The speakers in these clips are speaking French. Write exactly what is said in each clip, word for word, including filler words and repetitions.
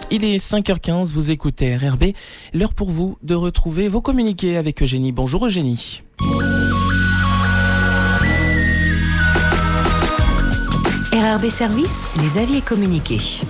Il est cinq heures quinze, vous écoutez R R B. L'heure pour vous de retrouver vos communiqués avec Eugénie. Bonjour Eugénie. R R B Service, les avis et communiqués.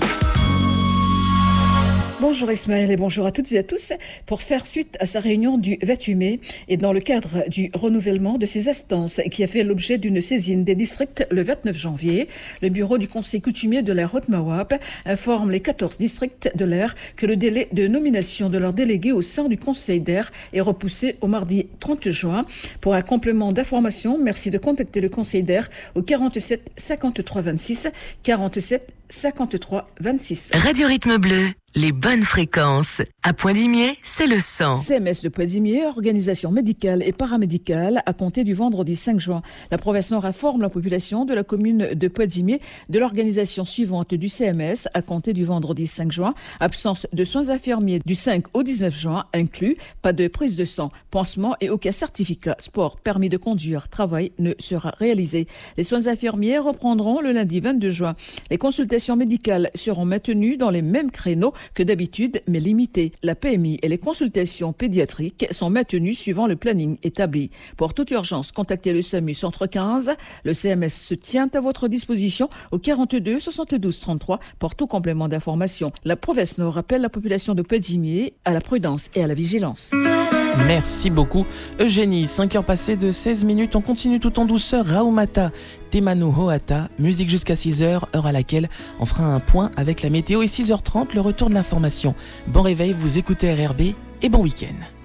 Bonjour Ismaël et bonjour à toutes et à tous. Pour faire suite à sa réunion du vingt-huit mai et dans le cadre du renouvellement de ses instances qui a fait l'objet d'une saisine des districts le vingt-neuf janvier, le bureau du conseil coutumier de l'Air Haute-Mawab informe les quatorze districts de l'Air que le délai de nomination de leurs délégués au sein du conseil d'air est repoussé au mardi trente juin. Pour un complément d'information, merci de contacter le conseil d'air au quarante-sept cinquante-trois vingt-six, quarante-sept cinquante-trois vingt-six. Radio Rythme Bleu, les bonnes fréquences. À Poindimier, c'est le cent. C M S de Poindimier, organisation médicale et paramédicale, à compter du vendredi cinq juin. La province Nord informe la population de la commune de Poindimier de l'organisation suivante du C M S à compter du vendredi cinq juin. Absence de soins infirmiers du cinq au dix-neuf juin inclus. Pas de prise de sang, pansement et aucun certificat, sport, permis de conduire, travail ne sera réalisé. Les soins infirmiers reprendront le lundi vingt-deux juin. Les consultations médicales seront maintenues dans les mêmes créneaux que d'habitude, mais limitées. La P M I et les consultations pédiatriques sont maintenues suivant le planning établi. Pour toute urgence, contactez le SAMU Centre quinze. Le C M S se tient à votre disposition au quarante-deux soixante-douze trente-trois pour tout complément d'information. La province Nord appelle la population de Poindimier à la prudence et à la vigilance. Merci beaucoup Eugénie. cinq heures passées de seize minutes, on continue tout en douceur. Raumata, Temanu Hoata, musique jusqu'à six heures, heure à laquelle on fera un point avec la météo, et six heures trente, le retour de l'information. Bon réveil, vous écoutez R R B et bon week-end.